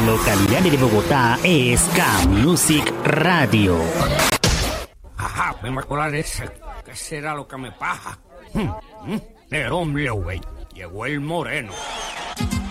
localidad de Bogotá es K-Music Radio. Ajá, me acordar ese. ¿Qué será lo que me pasa? El hombre, güey. Llegó el moreno.